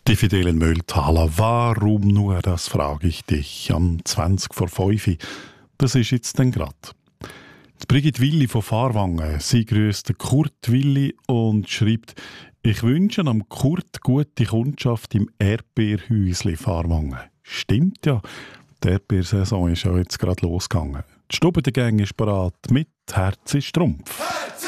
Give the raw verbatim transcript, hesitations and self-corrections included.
Die fidelen Mülltaler, warum nur, das frage ich dich, am zwanzig vor fünf. Das ist jetzt dann grad. Die Brigitte Willi von Fahrwangen, sie grüßt den Kurt Willi und schreibt: Ich wünsche am Kurt gute Kundschaft im Erdbeerhäusli Fahrwangen. Stimmt ja, die Erdbeersaison ist ja jetzt gerade losgegangen. Die Stube der Gang ist bereit mit Herz ist Trumpf.